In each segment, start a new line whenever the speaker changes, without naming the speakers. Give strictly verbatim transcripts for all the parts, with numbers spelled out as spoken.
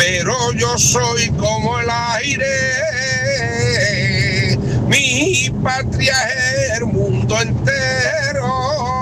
pero yo soy como el aire, mi patria es el mundo entero.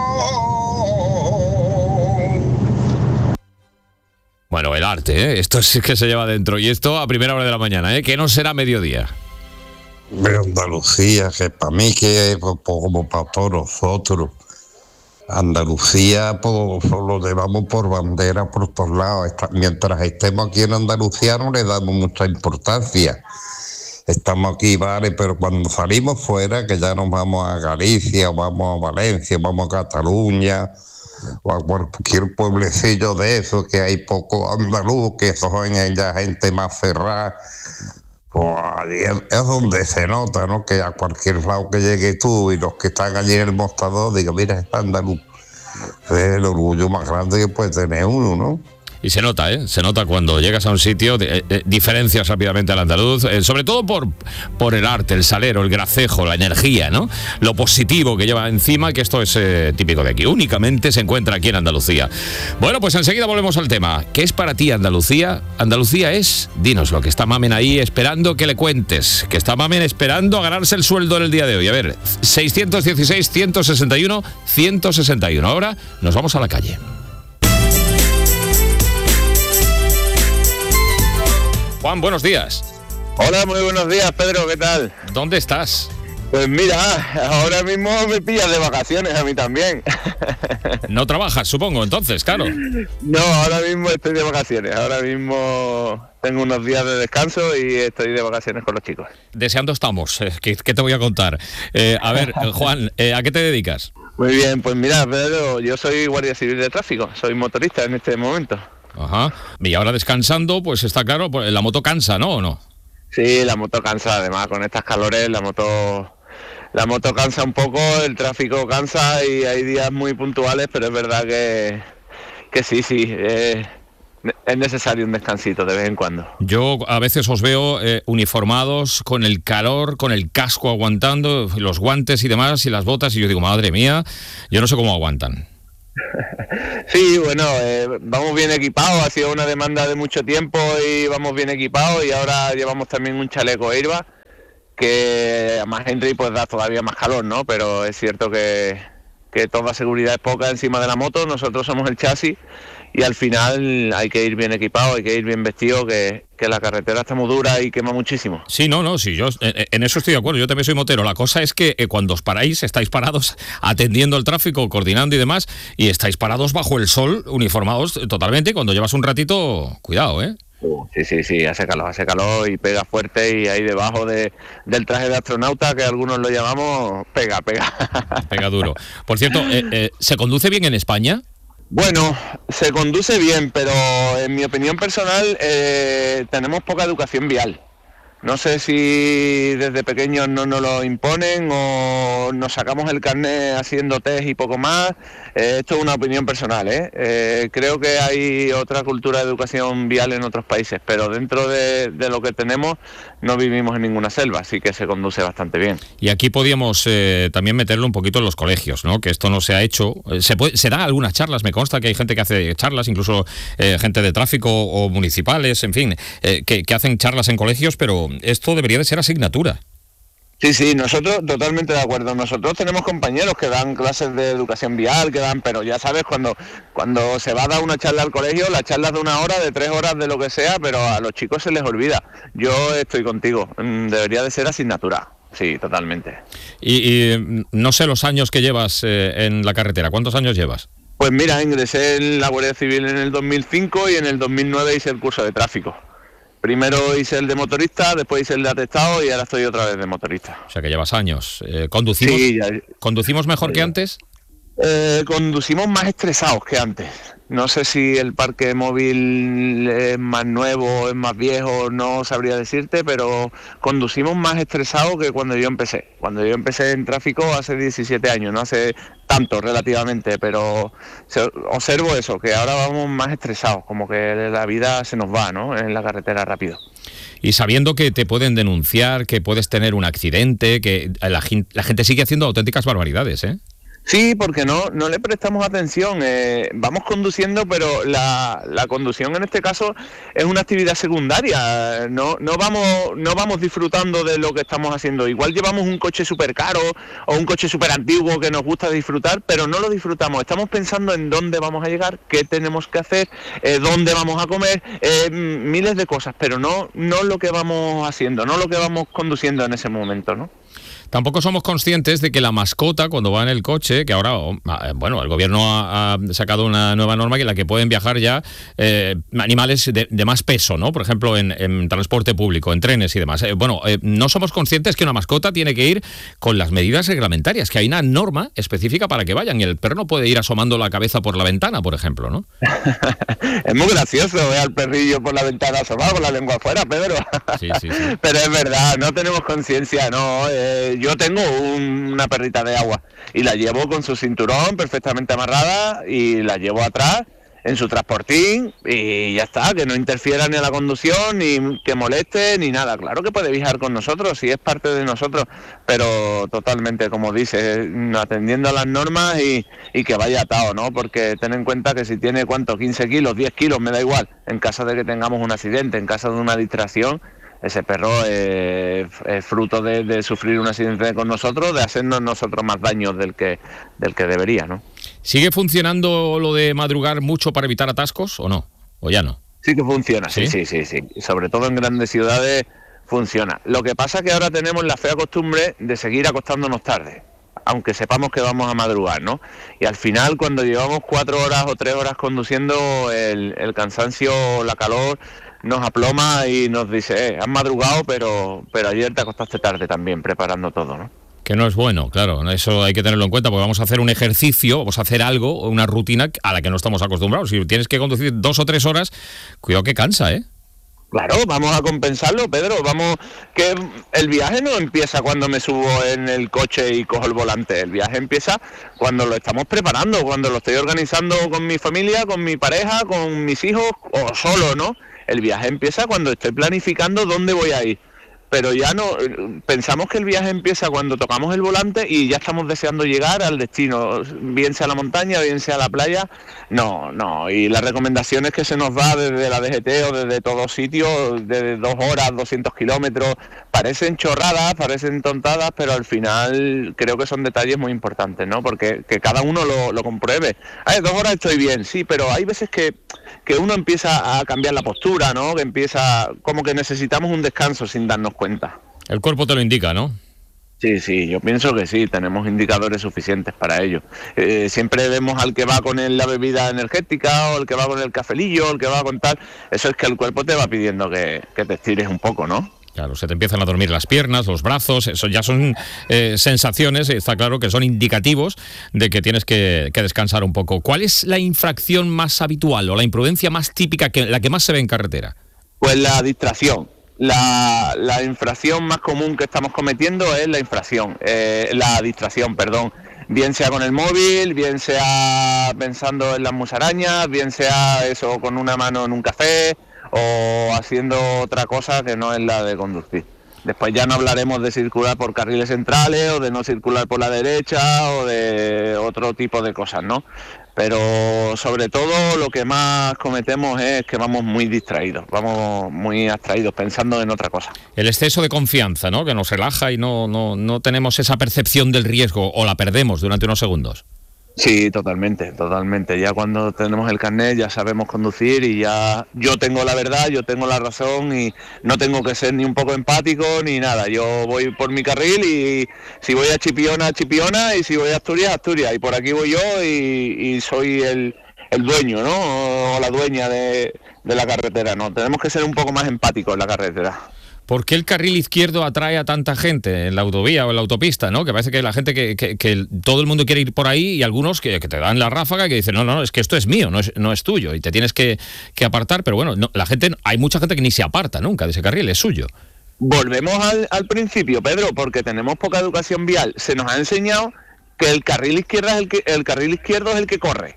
Bueno, el arte, ¿eh? Esto sí que se lleva dentro. Y esto a primera hora de la mañana, ¿eh? Que no será mediodía.
De Andalucía, que para mí, que es como para todos nosotros. Andalucía, pues, lo llevamos por bandera por todos lados. Mientras estemos aquí en Andalucía no le damos mucha importancia. Estamos aquí, vale, pero cuando salimos fuera, que ya nos vamos a Galicia, vamos a Valencia, vamos a Cataluña, o a cualquier pueblecillo de esos que hay poco andaluz, que son ya gente más cerrada, pues allí es, es donde se nota, ¿no? Que a cualquier lado que llegue tú y los que están allí en el mostrador digan, mira, es andaluz. Es el orgullo más grande que puede tener uno, ¿no?
Y se nota, ¿eh? Se nota cuando llegas a un sitio, eh, eh, diferencias rápidamente al andaluz, eh, sobre todo por, por el arte, el salero, el gracejo, la energía, ¿no? Lo positivo que lleva encima, que esto es eh, típico de aquí. Únicamente se encuentra aquí en Andalucía. Bueno, pues enseguida volvemos al tema. ¿Qué es para ti Andalucía? Andalucía es, dinos lo que está Mamen ahí esperando que le cuentes. Que está Mamen esperando a ganarse el sueldo en el día de hoy. A ver, seiscientos dieciséis, ciento sesenta y uno, ciento sesenta y uno. Ahora nos vamos a la calle. Juan, buenos días.
Hola, muy buenos días, Pedro, ¿qué tal?
¿Dónde estás?
Pues mira, ahora mismo me pillas de vacaciones a mí también.
No trabajas, supongo, entonces, claro.
No, ahora mismo estoy de vacaciones, ahora mismo tengo unos días de descanso y estoy de vacaciones con los chicos.
Deseando estamos, eh, ¿qué, qué te voy a contar? Eh, a ver, Juan, eh, ¿a qué te dedicas?
Muy bien, pues mira, Pedro, yo soy guardia civil de tráfico, soy motorista en este momento.
Ajá. Y ahora descansando, pues está claro, pues la moto cansa, ¿no? ¿O no?
Sí, la moto cansa, además con estas calores, la moto la moto cansa un poco, el tráfico cansa y hay días muy puntuales, pero es verdad que, que sí, sí, eh, es necesario un descansito de vez en cuando.
Yo a veces os veo eh, uniformados, con el calor, con el casco aguantando, los guantes y demás, y las botas, y yo digo, madre mía, yo no sé cómo aguantan.
Sí, bueno, eh, vamos bien equipados, ha sido una demanda de mucho tiempo y vamos bien equipados y ahora llevamos también un chaleco airbag que a más Henry pues da todavía más calor, ¿no? Pero es cierto que, que toda seguridad es poca encima de la moto, nosotros somos el chasis y al final hay que ir bien equipado, hay que ir bien vestido, que, que la carretera está muy dura y quema muchísimo.
Sí, no, no, sí, yo en, en eso estoy de acuerdo, yo también soy motero. La cosa es que eh, cuando os paráis, estáis parados atendiendo el tráfico, coordinando y demás, y estáis parados bajo el sol, uniformados totalmente, y cuando llevas un ratito, cuidado, ¿eh?
Sí, sí, sí, hace calor, hace calor y pega fuerte y ahí debajo de, del traje de astronauta, que algunos lo llamamos, pega, pega.
Pega duro. Por cierto, eh, eh, ¿se conduce bien en España?
Bueno, se conduce bien, pero en mi opinión personal eh, tenemos poca educación vial. No sé si desde pequeños no nos lo imponen o nos sacamos el carnet haciendo test y poco más. Eh, esto es una opinión personal, ¿eh? Eh, creo que hay otra cultura de educación vial en otros países, pero dentro de, de lo que tenemos no vivimos en ninguna selva, así que se conduce bastante bien.
Y aquí podíamos eh, también meterlo un poquito en los colegios, ¿no? Que esto no se ha hecho. Se, puede, se dan algunas charlas, me consta que hay gente que hace charlas, incluso eh, gente de tráfico o municipales, en fin, eh, que, que hacen charlas en colegios, pero esto debería de ser asignatura.
Sí, sí, nosotros totalmente de acuerdo. Nosotros tenemos compañeros que dan clases de educación vial, que dan, pero ya sabes, cuando, cuando se va a dar una charla al colegio, la charla es de una hora, de tres horas, de lo que sea, pero a los chicos se les olvida. Yo estoy contigo, debería de ser asignatura. Sí, totalmente.
Y, y no sé los años que llevas eh, en la carretera, ¿cuántos años llevas?
Pues mira, ingresé en la Guardia Civil en el dos mil cinco y en el dos mil nueve hice el curso de tráfico. Primero hice el de motorista, después hice el de atestado y ahora estoy otra vez de motorista.
O sea que llevas años. Eh, ¿Conducimos,
sí, ya,
¿Conducimos mejor
ya.
que antes?
Eh, conducimos más estresados que antes. No sé si el parque móvil es más nuevo, es más viejo, no sabría decirte, pero conducimos más estresados que cuando yo empecé. Cuando yo empecé en tráfico hace diecisiete años, no hace tanto relativamente, pero observo eso, que ahora vamos más estresados, como que la vida se nos va, ¿no? En la carretera rápido.
Y sabiendo que te pueden denunciar, que puedes tener un accidente, que la, la gente sigue haciendo auténticas barbaridades, ¿eh?
Sí, porque no no le prestamos atención. Eh, vamos conduciendo, pero la, la conducción en este caso es una actividad secundaria. No no vamos no vamos disfrutando de lo que estamos haciendo. Igual llevamos un coche súper caro o un coche súper antiguo que nos gusta disfrutar, pero no lo disfrutamos. Estamos pensando en dónde vamos a llegar, qué tenemos que hacer, eh, dónde vamos a comer, eh, miles de cosas, pero no no lo que vamos haciendo, no lo que vamos conduciendo en ese momento, ¿no?
Tampoco somos conscientes de que la mascota, cuando va en el coche, que ahora, bueno, el gobierno ha, ha sacado una nueva norma en la que pueden viajar ya eh, animales de, de más peso, ¿no? Por ejemplo, en, en transporte público, en trenes y demás. Eh, bueno, eh, no somos conscientes que una mascota tiene que ir con las medidas reglamentarias, que hay una norma específica para que vayan, y el perro no puede ir asomando la cabeza por la ventana, por ejemplo, ¿no?
Es muy gracioso ver al perrillo por la ventana asomado con la lengua afuera, Pedro.
Sí, sí, sí.
Pero es verdad, no tenemos conciencia, no. Eh, yo tengo un, una perrita de agua y la llevo con su cinturón perfectamente amarrada y la llevo atrás en su transportín y ya está, que no interfiera ni a la conducción, ni que moleste, ni nada. Claro que puede viajar con nosotros, si es parte de nosotros, pero totalmente, como dice, atendiendo a las normas y, y que vaya atado, ¿no? Porque ten en cuenta que si tiene, ¿cuánto? quince kilos, diez kilos, me da igual. En caso de que tengamos un accidente, en caso de una distracción, ese perro es, es fruto de, de sufrir un accidente con nosotros, de hacernos nosotros más daño del que, del que debería, ¿no?
¿Sigue funcionando lo de madrugar mucho para evitar atascos o no? ¿O ya no?
Sí que funciona, sí,
sí,
sí, sí, sí. Sobre todo en grandes ciudades funciona. Lo que pasa es que ahora tenemos la fea costumbre de seguir acostándonos tarde, aunque sepamos que vamos a madrugar, ¿no? Y al final, cuando llevamos cuatro horas o tres horas conduciendo, el, el cansancio, la calor nos aploma y nos dice, eh, has madrugado, pero pero ayer te acostaste tarde también, preparando todo, ¿no?
Que no es bueno, claro, eso hay que tenerlo en cuenta, porque vamos a hacer un ejercicio, vamos a hacer algo, una rutina a la que no estamos acostumbrados. Si tienes que conducir dos o tres horas, cuidado que cansa, ¿eh?
Claro, vamos a compensarlo, Pedro, vamos, que el viaje no empieza cuando me subo en el coche y cojo el volante, el viaje empieza cuando lo estamos preparando, cuando lo estoy organizando con mi familia, con mi pareja, con mis hijos o solo, ¿no? El viaje empieza cuando estoy planificando dónde voy a ir. Pero ya no, pensamos que el viaje empieza cuando tocamos el volante y ya estamos deseando llegar al destino, bien sea a la montaña, bien sea a la playa. No, no, y las recomendaciones que se nos da desde la D G T o desde todos sitios, de dos horas, doscientos kilómetros, parecen chorradas, parecen tontadas, pero al final creo que son detalles muy importantes, ¿no? Porque que cada uno lo, lo compruebe. Ay, dos horas estoy bien, sí, pero hay veces que, que uno empieza a cambiar la postura, ¿no? Que empieza, como que necesitamos un descanso sin darnos cuenta.
El cuerpo te lo indica, ¿no?
Sí, sí, yo pienso que sí, tenemos indicadores suficientes para ello. Eh, siempre vemos al que va con el, la bebida energética, o el que va con el cafelillo, o el que va con tal. Eso es que el cuerpo te va pidiendo que, que te estires un poco, ¿no?
Claro, se te empiezan a dormir las piernas, los brazos, eso ya son eh, sensaciones, está claro que son indicativos de que tienes que, que descansar un poco. ¿Cuál es la infracción más habitual o la imprudencia más típica, que la que más se ve en carretera?
Pues la distracción. La, la infracción más común que estamos cometiendo es la infracción, eh, la distracción, perdón. Bien sea con el móvil, bien sea pensando en las musarañas, bien sea eso con una mano en un café o haciendo otra cosa que no es la de conducir. Después ya no hablaremos de circular por carriles centrales o de no circular por la derecha o de otro tipo de cosas, ¿no? Pero sobre todo lo que más cometemos es que vamos muy distraídos, vamos muy abstraídos, pensando en otra cosa.
El exceso de confianza, ¿no? Que nos relaja y no, no, no tenemos esa percepción del riesgo o la perdemos durante unos segundos.
Sí, totalmente, totalmente. Ya cuando tenemos el carnet ya sabemos conducir y ya yo tengo la verdad, yo tengo la razón y no tengo que ser ni un poco empático ni nada. Yo voy por mi carril y si voy a Chipiona, Chipiona, y si voy a Asturias, Asturias. Y por aquí voy yo y, y soy el, el dueño, ¿no? O la dueña de, de la carretera, ¿no? Tenemos que ser un poco más empáticos en la carretera.
¿Por qué el carril izquierdo atrae a tanta gente en la autovía o en la autopista, ¿no? Que parece que la gente, que, que, que todo el mundo quiere ir por ahí y algunos que, que te dan la ráfaga y que dicen, no, no, es que esto es mío, no es, no es tuyo y te tienes que, que apartar. Pero bueno, no, la gente, hay mucha gente que ni se aparta nunca de ese carril, es suyo.
Volvemos al, al principio, Pedro, porque tenemos poca educación vial. Se nos ha enseñado que el carril izquierdo es el que, el carril izquierdo es el que corre.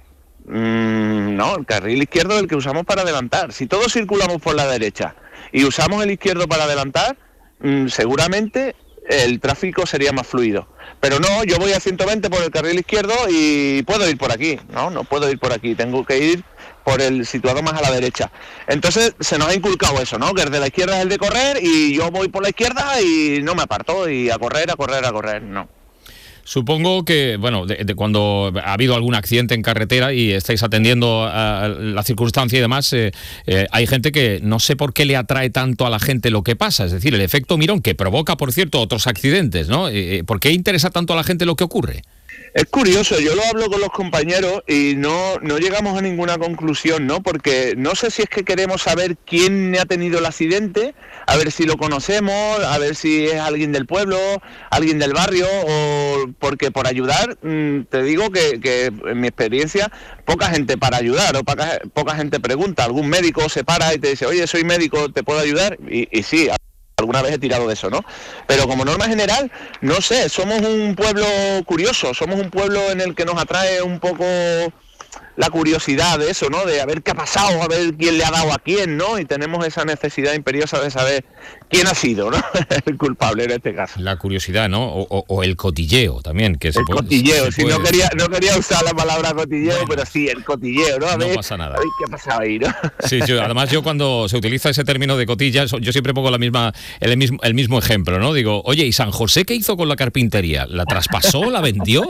Mm, no, el carril izquierdo es el que usamos para adelantar. Si todos circulamos por la derecha y usamos el izquierdo para adelantar, mmm, seguramente el tráfico sería más fluido. Pero no, yo voy a ciento veinte por el carril izquierdo y puedo ir por aquí, no, no puedo ir por aquí, tengo que ir por el situado más a la derecha. Entonces se nos ha inculcado eso, ¿no? Que el de la izquierda es el de correr y yo voy por la izquierda y no me aparto y a correr, a correr, a correr, no.
Supongo que, bueno, de, de cuando ha habido algún accidente en carretera y estáis atendiendo a la circunstancia y demás, eh, eh, hay gente que no sé por qué le atrae tanto a la gente lo que pasa, es decir, el efecto Mirón, que provoca, por cierto, otros accidentes, ¿no? Eh, ¿Por qué interesa tanto a la gente lo que ocurre?
Es curioso, yo lo hablo con los compañeros y no, no llegamos a ninguna conclusión, ¿no? Porque no sé si es que queremos saber quién ha tenido el accidente, a ver si lo conocemos, a ver si es alguien del pueblo, alguien del barrio, o porque por ayudar, te digo que, que en mi experiencia, poca gente para ayudar, o poca, poca gente pregunta, algún médico se para y te dice, oye, soy médico, ¿te puedo ayudar? Y, y sí, alguna vez he tirado de eso, ¿no? Pero como norma general, no sé, somos un pueblo curioso, somos un pueblo en el que nos atrae un poco la curiosidad de eso, ¿no? De a ver qué ha pasado, a ver quién le ha dado a quién, ¿no? Y tenemos esa necesidad imperiosa de saber quién ha sido, ¿no? El culpable en este caso.
La curiosidad, ¿no? O, o, o el cotilleo también, que
el
se puede,
cotilleo,
se
si
puede...
no quería no quería usar la palabra cotilleo, bueno, pero sí, el cotilleo, ¿no? A ver,
no pasa nada.
A ver qué ha pasado ahí, ¿no?
Sí, sí, además yo cuando se utiliza ese término de cotilla, yo siempre pongo la misma, el mismo, el mismo ejemplo, ¿no? Digo, oye, ¿y San José qué hizo con la carpintería? ¿La traspasó? ¿La vendió?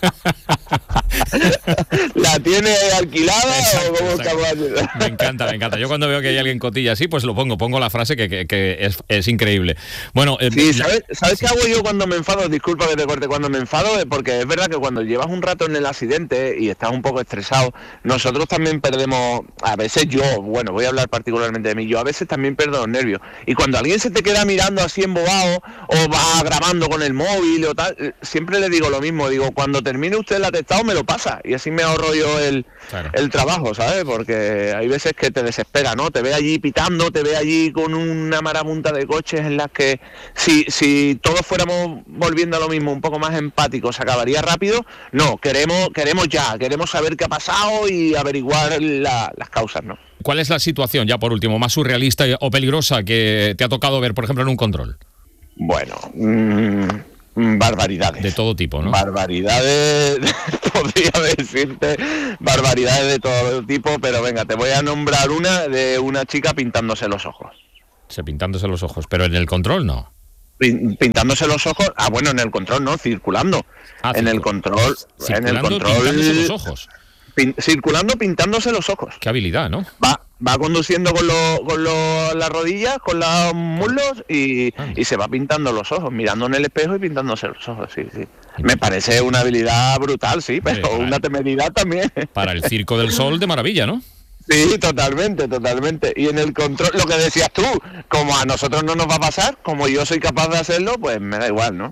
¿La tiene alquilada?
Exacto,
o cómo
exacto.
estamos?
Me encanta, me encanta. Yo cuando veo que hay alguien cotilla así, pues lo pongo, pongo la frase que, que, que es, es increíble. Bueno, eh,
sí,
la...
¿sabes, ¿sabes
sí.
qué hago yo cuando me enfado? Disculpa que te corte, cuando me enfado, porque es verdad que cuando llevas un rato en el accidente y estás un poco estresado, nosotros también perdemos, a veces yo, bueno, voy a hablar particularmente de mí, yo a veces también pierdo los nervios. Y cuando alguien se te queda mirando así embobado o va grabando con el móvil o tal, siempre le digo lo mismo, digo, cuando termine usted el atestado me lo pasa y así me ahorro yo el, claro. el trabajo, ¿sabes? Porque hay veces que te desespera, ¿no? Te ve allí pitando, te ve allí con una marabunta de coches en las que si, si todos fuéramos volviendo a lo mismo, un poco más empáticos, se acabaría rápido. No, queremos, queremos ya, queremos saber qué ha pasado y averiguar la, las causas, ¿no?
¿Cuál es la situación, ya por último, más surrealista o peligrosa que te ha tocado ver, por ejemplo, en un control?
Bueno, mmm, barbaridades.
De todo tipo, ¿no?
Barbaridades, podría decirte, barbaridades de todo tipo, pero venga, te voy a nombrar una de una chica pintándose los ojos.
Se pintándose los ojos, pero en el control no.
Pintándose los ojos, ah bueno, en el control no, circulando.
Ah,
en el control, en el control.
Pintándose los ojos.
Pin, circulando, pintándose los ojos.
Qué habilidad, ¿no?
Va, va conduciendo con, lo, con lo, las rodillas, con los muslos y, ah. y se va pintando los ojos, mirando en el espejo y pintándose los ojos, sí, sí. Me parece una habilidad brutal, sí, pero Hombre, una temeridad también.
Para el Circo del Sol de maravilla, ¿no?
Sí, totalmente, totalmente. Y en el control, lo que decías tú, como a nosotros no nos va a pasar, como yo soy capaz de hacerlo, pues me da igual, ¿no?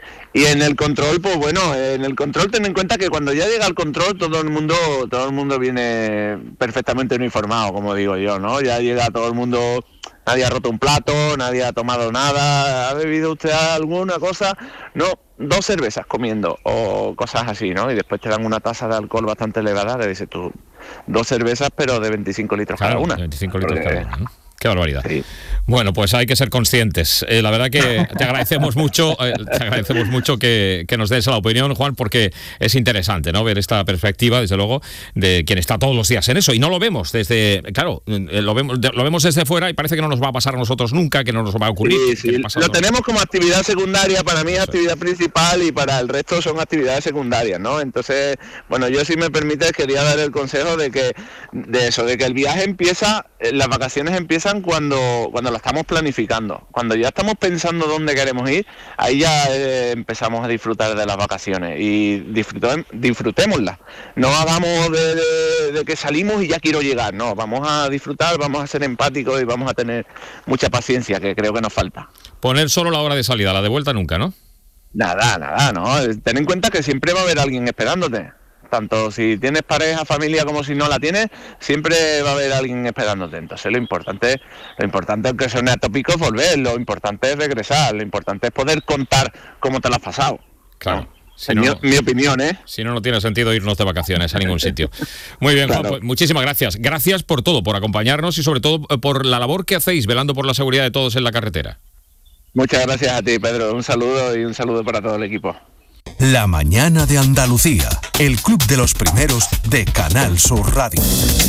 Y en el control, pues bueno, en el control ten en cuenta que cuando ya llega al control todo el mundo todo el mundo viene perfectamente uniformado, como digo yo, ¿no? Ya llega todo el mundo, nadie ha roto un plato, nadie ha tomado nada, ¿ha bebido usted alguna cosa? No, dos cervezas comiendo o cosas así, ¿no? Y después te dan una tasa de alcohol bastante elevada, le dices tú, dos cervezas pero de veinticinco litros
claro,
cada una.
veinticinco litros
Porque...
cada una, ¿no? Qué barbaridad.
Sí.
Bueno, pues hay que ser conscientes. Eh, la verdad que te agradecemos mucho, eh, te agradecemos mucho que, que nos des la opinión, Juan, porque es interesante, ¿no? Ver esta perspectiva, desde luego, de quien está todos los días en eso. Y no lo vemos desde, claro, lo vemos, lo vemos desde fuera y parece que no nos va a pasar a nosotros nunca, que no nos va a ocurrir.
Sí, sí. Lo tenemos como actividad secundaria, para mí es actividad principal y para el resto son actividades secundarias, ¿no? Entonces, bueno, yo si me permites quería dar el consejo de que, de eso, de que el viaje empieza, las vacaciones empiezan cuando cuando lo estamos planificando, cuando ya estamos pensando dónde queremos ir, ahí ya eh, empezamos a disfrutar de las vacaciones y disfrutem, disfrutémoslas, no hagamos de, de, de que salimos y ya quiero llegar, no, vamos a disfrutar, vamos a ser empáticos y vamos a tener mucha paciencia, que creo que nos falta.
Poner solo la hora de salida, la de vuelta nunca, ¿no?
Nada, nada, no, ten en cuenta que siempre va a haber alguien esperándote. Tanto si tienes pareja, familia, como si no la tienes, siempre va a haber alguien esperándote. Entonces lo importante, lo importante aunque suene atópico, es volver, lo importante es regresar, lo importante es poder contar cómo te lo has pasado.
Claro.
¿No?
Si
en
no,
mi, mi opinión, ¿eh?
Si no, no tiene sentido irnos de vacaciones a ningún sitio. Muy bien, claro. Juan, pues, muchísimas gracias. Gracias por todo, por acompañarnos y sobre todo por la labor que hacéis velando por la seguridad de todos en la carretera.
Muchas gracias a ti, Pedro. Un saludo y un saludo para todo el equipo.
La mañana de Andalucía, el club de los primeros de Canal Sur Radio.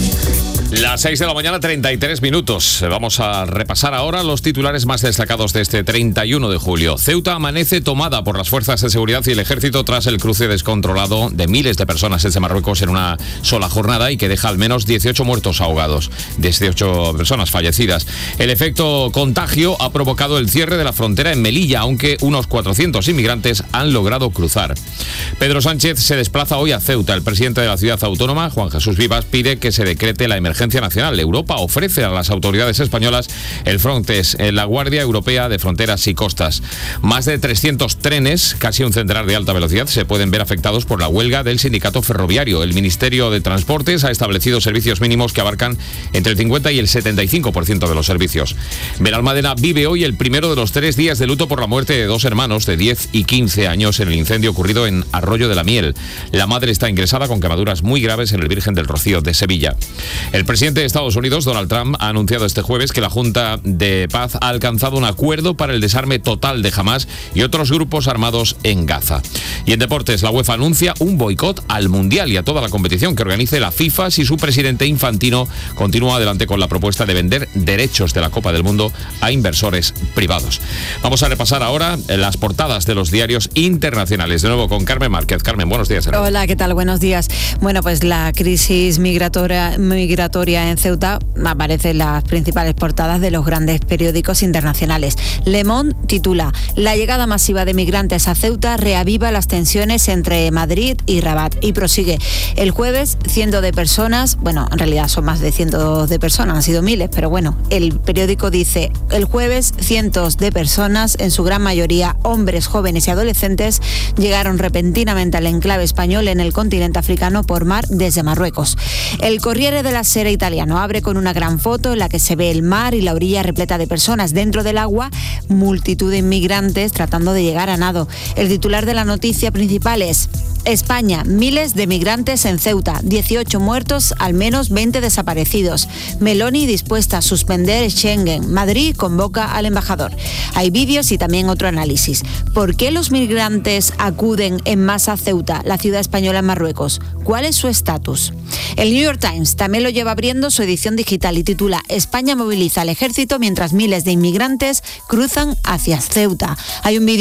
Las seis de la mañana, treinta y tres minutos. Vamos a repasar ahora los titulares más destacados de este treinta y uno de julio. Ceuta amanece tomada por las fuerzas de seguridad y el ejército tras el cruce descontrolado de miles de personas desde Marruecos en una sola jornada y que deja al menos dieciocho muertos ahogados, dieciocho personas fallecidas. El efecto contagio ha provocado el cierre de la frontera en Melilla, aunque unos cuatrocientos inmigrantes han logrado cruzar. Pedro Sánchez se desplaza hoy a Ceuta. El presidente de la ciudad autónoma, Juan Jesús Vivas, pide que se decrete la emergencia nacional. Europa ofrece a las autoridades españolas el Frontex, la Guardia Europea de Fronteras y Costas. Más de trescientos trenes, casi un centenar de alta velocidad, se pueden ver afectados por la huelga del sindicato ferroviario. El Ministerio de Transportes ha establecido servicios mínimos que abarcan entre el cincuenta y el setenta y cinco por ciento de los servicios. Benalmádena vive hoy el primero de los tres días de luto por la muerte de dos hermanos de diez y quince años en el incendio ocurrido en Arroyo de la Miel. La madre está ingresada con quemaduras muy graves en el Virgen del Rocío de Sevilla. El El presidente de Estados Unidos, Donald Trump, ha anunciado este jueves que la Junta de Paz ha alcanzado un acuerdo para el desarme total de Hamás y otros grupos armados en Gaza. Y en deportes, la UEFA anuncia un boicot al Mundial y a toda la competición que organice la FIFA si su presidente Infantino continúa adelante con la propuesta de vender derechos de la Copa del Mundo a inversores privados. Vamos a repasar ahora las portadas de los diarios internacionales. De nuevo con Carmen Márquez. Carmen, buenos días.
Hola, ¿qué tal? Buenos días. Bueno, pues la crisis migratoria, migratoria en Ceuta aparecen las principales portadas de los grandes periódicos internacionales. Le Monde titula: La llegada masiva de migrantes a Ceuta reaviva las tensiones entre Madrid y Rabat. Y prosigue: el jueves cientos de personas, bueno, en realidad son más de cientos de personas, han sido miles, pero bueno, el periódico dice: el jueves cientos de personas, en su gran mayoría hombres, jóvenes y adolescentes, llegaron repentinamente al enclave español en el continente africano por mar desde Marruecos. El Corriere della Sera italiano abre con una gran foto en la que se ve el mar y la orilla repleta de personas. Dentro del agua, multitud de inmigrantes tratando de llegar a nado. El titular de la noticia principal es: España, miles de migrantes en Ceuta, dieciocho muertos, al menos veinte desaparecidos. Meloni dispuesta a suspender Schengen. Madrid convoca al embajador. Hay vídeos y también otro análisis. ¿Por qué los migrantes acuden en masa a Ceuta, la ciudad española en Marruecos? ¿Cuál es su estatus? El New York Times también lo lleva abriendo su edición digital y titula: España moviliza al ejército mientras miles de inmigrantes cruzan hacia Ceuta. Hay un vídeo